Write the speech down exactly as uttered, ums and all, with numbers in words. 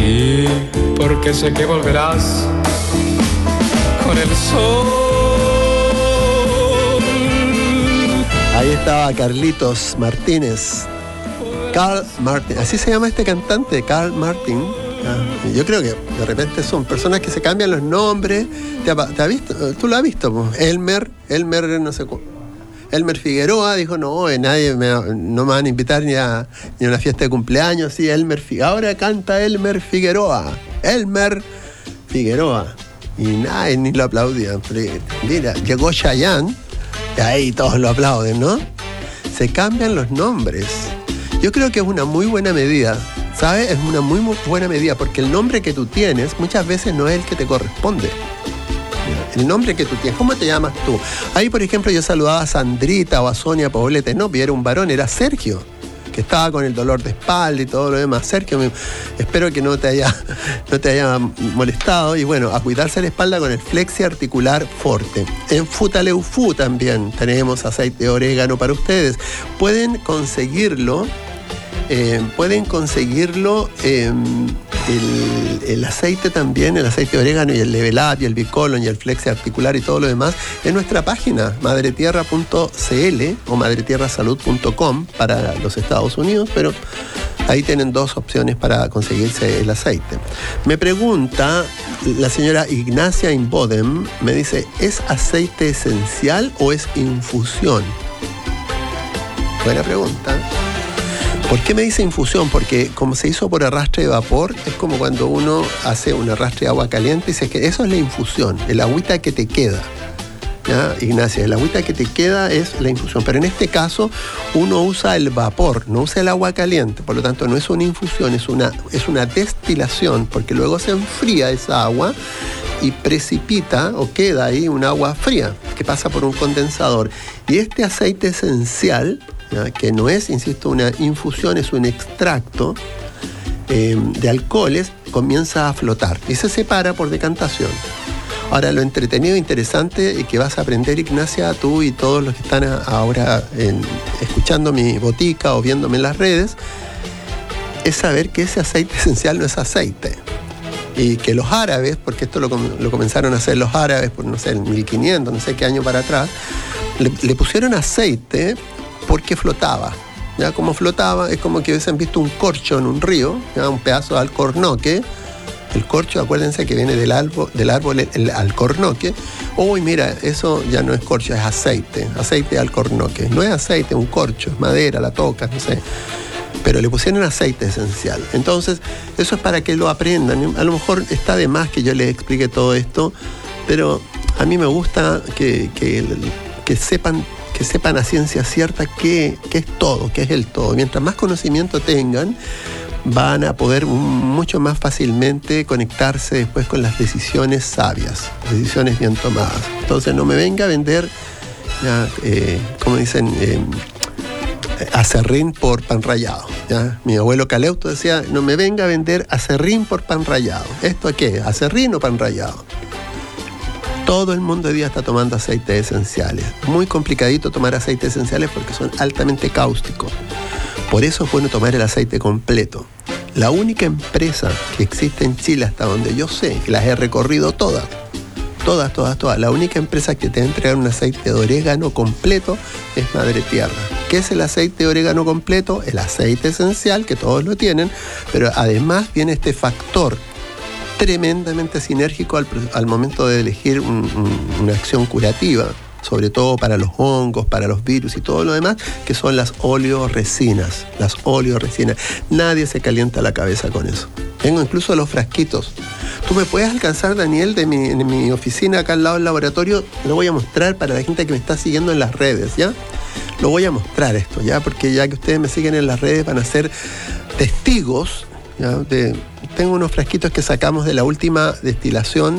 Sí, porque sé que volverás con el sol. Ahí estaba Carlitos Martínez. Carl Martin, así se llama este cantante, Carl Martin. Ah, yo creo que de repente son personas que se cambian los nombres. ¿Te ha, te ha visto? ¿Tú lo has visto? Pues? Elmer, Elmer, no sé cómo. Elmer Figueroa dijo, no, eh, nadie me, no me van a invitar ni a, ni a una fiesta de cumpleaños. Sí, Elmer Figueroa. Ahora canta Elmer Figueroa. Elmer Figueroa. Y nadie ni lo aplaudían. Mira, llegó Chayanne y ahí todos lo aplauden, ¿no? Se cambian los nombres. Yo creo que es una muy buena medida, ¿sabes? Es una muy, muy buena medida porque el nombre que tú tienes muchas veces no es el que te corresponde. El nombre que tú tienes, ¿cómo te llamas tú? Ahí, por ejemplo, yo saludaba a Sandrita o a Sonia Poblete, no, era un varón, era Sergio, que estaba con el dolor de espalda y todo lo demás. Sergio, me, espero que no te haya, no te haya molestado. Y bueno, a cuidarse la espalda con el Flexi Articular Forte. En Futaleufú también tenemos aceite de orégano para ustedes. Pueden conseguirlo, eh, pueden conseguirlo... Eh, El, el aceite también, el aceite de orégano y el Level Up y el Bicolon y el Flexi Articular y todo lo demás en nuestra página madre tierra punto c l o madre tierra salud punto com para los Estados Unidos, pero ahí tienen dos opciones para conseguirse el aceite. Me pregunta la señora Ignacia Inbodem, me dice, ¿es aceite esencial o es infusión? Buena pregunta. ¿Por qué me dice infusión? Porque como se hizo por arrastre de vapor, es como cuando uno hace un arrastre de agua caliente y dice que eso es la infusión, el agüita que te queda. ¿Ya, Ignacia? El agüita que te queda es la infusión. Pero en este caso uno usa el vapor, no usa el agua caliente. Por lo tanto, no es una infusión, es una, es una destilación, porque luego se enfría esa agua y precipita o queda ahí un agua fría que pasa por un condensador. Y este aceite esencial, ¿ya?, que no es, insisto, una infusión, es un extracto eh, de alcoholes, comienza a flotar y se separa por decantación. Ahora, lo entretenido e interesante que vas a aprender, Ignacia, tú y todos los que están ahora en, escuchando mi botica o viéndome en las redes, es saber que ese aceite esencial no es aceite. Y que los árabes, porque esto lo, lo comenzaron a hacer los árabes por, no sé, el mil quinientos, no sé qué año para atrás, le, le pusieron aceite porque flotaba. ¿Ya? Como flotaba, es como que hubiesen visto un corcho en un río, ¿ya?, un pedazo de alcornoque. El corcho, acuérdense que viene del árbol, del árbol el alcornoque. Uy, mira, eso ya no es corcho, es aceite, aceite de alcornoque. No es aceite, un corcho, es madera, la tocas, no sé. Pero le pusieron aceite esencial. Entonces, eso es para que lo aprendan. A lo mejor está de más que yo les explique todo esto, pero a mí me gusta que, que, que sepan que sepan a ciencia cierta qué, qué es todo, qué es el todo. Mientras más conocimiento tengan, van a poder mucho más fácilmente conectarse después con las decisiones sabias, decisiones bien tomadas. Entonces no me venga a vender, ya, eh, como dicen, eh, acerrín por pan rallado. ¿Ya? Mi abuelo Caleuto decía, no me venga a vender acerrín por pan rallado. ¿Esto qué? ¿Acerrín o pan rallado? Todo el mundo hoy día está tomando aceites esenciales. Muy complicadito tomar aceites esenciales porque son altamente cáusticos. Por eso es bueno tomar el aceite completo. La única empresa que existe en Chile, hasta donde yo sé, que las he recorrido todas, todas, todas, todas, la única empresa que te va a entregar un aceite de orégano completo es Madre Tierra. ¿Qué es el aceite de orégano completo? El aceite esencial, que todos lo tienen, pero además viene este factor tremendamente sinérgico al, al momento de elegir un, un, una acción curativa, sobre todo para los hongos, para los virus y todo lo demás, que son las oleoresinas. Las oleoresinas. Nadie se calienta la cabeza con eso. Tengo incluso los frasquitos. Tú me puedes alcanzar, Daniel, de mi, de mi oficina acá al lado del laboratorio. Lo voy a mostrar para la gente que me está siguiendo en las redes, ¿ya? Lo voy a mostrar esto, ¿ya? Porque ya que ustedes me siguen en las redes van a ser testigos, ¿ya? De, tengo unos frasquitos que sacamos de la última destilación